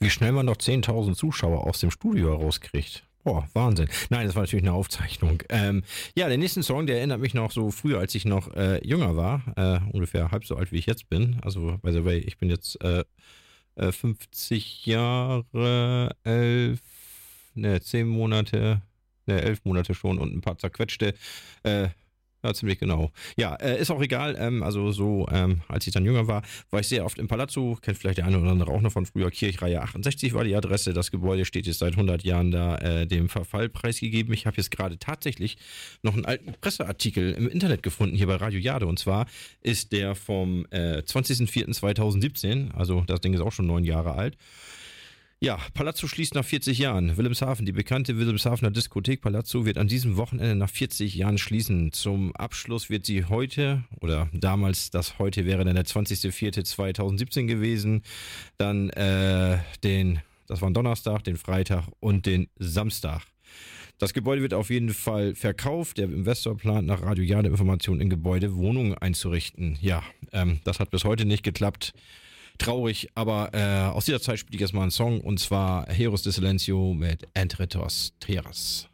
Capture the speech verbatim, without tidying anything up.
Wie schnell man noch zehntausend Zuschauer aus dem Studio herauskriegt. Boah, Wahnsinn. Nein, das war natürlich eine Aufzeichnung. Ähm, ja, der nächste Song, der erinnert mich noch so früher, als ich noch äh, jünger war. Äh, ungefähr halb so alt, wie ich jetzt bin. Also, by the way, ich bin jetzt äh, äh, fünfzig Jahre, elf, ne, zehn Monate, ne, elf Monate schon und ein paar zerquetschte. Äh, Ja, ziemlich genau. Ja, äh, ist auch egal. Ähm, also so, ähm, als ich dann jünger war, war ich sehr oft im Palazzo. Kennt vielleicht der eine oder andere auch noch von früher. Kirchreihe achtundsechzig war die Adresse. Das Gebäude steht jetzt seit hundert Jahren da äh, dem Verfall preisgegeben. Ich habe jetzt gerade tatsächlich noch einen alten Presseartikel im Internet gefunden, hier bei Radio Jade. Und zwar ist der vom äh, zwanzigster vierter zweitausendsiebzehn. Also das Ding ist auch schon neun Jahre alt. Ja, Palazzo schließt nach vierzig Jahren. Wilhelmshaven, die bekannte Wilhelmshavener Diskothek Palazzo wird an diesem Wochenende nach vierzig Jahren schließen. Zum Abschluss wird sie heute, oder damals, das heute wäre dann der zwanzigster vierter zweitausendsiebzehn gewesen, dann äh, den, das war ein Donnerstag, den Freitag und den Samstag. Das Gebäude wird auf jeden Fall verkauft. Der Investor plant nach Radio Jade Informationen in Gebäude Wohnungen einzurichten. Ja, ähm, das hat bis heute nicht geklappt. Traurig, aber äh, aus dieser Zeit spiele ich jetzt mal einen Song, und zwar Heros de Silencio mit Entre dos Tierras.